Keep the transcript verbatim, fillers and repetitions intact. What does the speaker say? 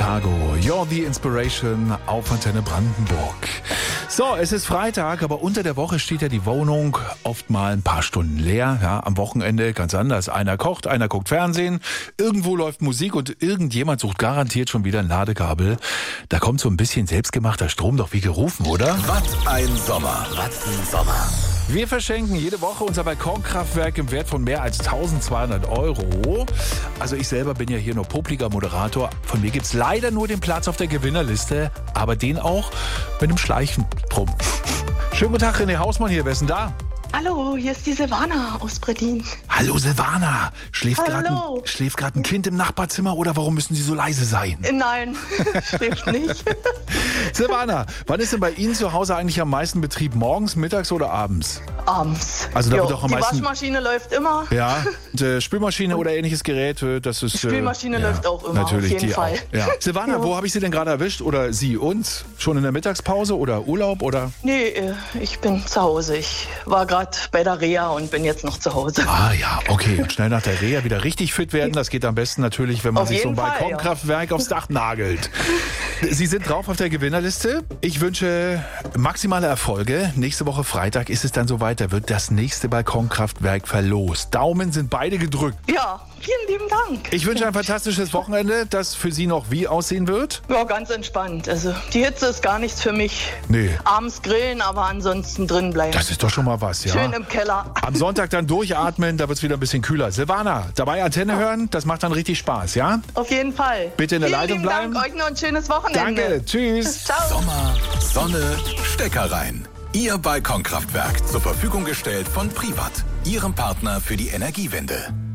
Chicago. You're the Inspiration auf Antenne Brandenburg. So, es ist Freitag, aber unter der Woche steht ja die Wohnung oft mal ein paar Stunden leer. Ja, am Wochenende ganz anders. Einer kocht, einer guckt Fernsehen, irgendwo läuft Musik und irgendjemand sucht garantiert schon wieder ein Ladekabel. Da kommt so ein bisschen selbstgemachter Strom doch wie gerufen, oder? Was ein Sommer, was ein Sommer. Wir verschenken jede Woche unser Balkonkraftwerk im Wert von mehr als tausendzweihundert Euro. Also ich selber bin ja hier nur popliger Moderator. Von mir gibt's leider nur den Platz auf der Gewinnerliste, aber den auch mit einem Schleichen drum. Schönen guten Tag, René Hausmann hier. Wer ist denn da? Hallo, hier ist die Silvana aus Bredin. Hallo Silvana. Schläft gerade ein, Hallo. schläft gerade ein Kind im Nachbarzimmer oder warum müssen Sie so leise sein? Nein, schläft nicht. Silvana, wann ist denn bei Ihnen zu Hause eigentlich am meisten Betrieb? Morgens, mittags oder abends? Abends. Also da Jo, wird auch am die meisten- Waschmaschine läuft immer. Ja, und, äh, Spülmaschine oder ähnliches Gerät, äh, das ist... Die Spülmaschine äh, läuft auch immer, natürlich, auf jeden die Fall. Auch. Ja. Silvana, Ja. wo habe ich Sie denn gerade erwischt? Oder Sie uns? Schon in der Mittagspause oder Urlaub? Oder? Nee, äh, ich bin zu Hause. Ich war gerade bei der Reha und bin jetzt noch zu Hause. Ah ja, okay. Und schnell nach der Reha wieder richtig fit werden. Das geht am besten natürlich, wenn man Auf sich so ein jeden Fall, Balkonkraftwerk aufs Dach nagelt. Sie sind drauf auf der Gewinnerliste. Ich wünsche maximale Erfolge. Nächste Woche Freitag ist es dann soweit. Da wird das nächste Balkonkraftwerk verlost. Daumen sind beide gedrückt. Ja, vielen lieben Dank. Ich wünsche ein fantastisches Wochenende, das für Sie noch wie aussehen wird. Ja, ganz entspannt. Also die Hitze ist gar nichts für mich. Nee. Abends grillen, aber ansonsten drin bleiben. Das ist doch schon mal was, ja. Schön im Keller. Am Sonntag dann durchatmen, da wird es wieder ein bisschen kühler. Silvana, dabei Antenne hören, das macht dann richtig Spaß, ja? Auf jeden Fall. Bitte in der vielen Leitung lieben bleiben. Dank, euch noch ein schönes Wochenende. Danke, tschüss. Ciao. Sommer, Sonne, Stecker rein. Ihr Balkonkraftwerk zur Verfügung gestellt von Privat, Ihrem Partner für die Energiewende.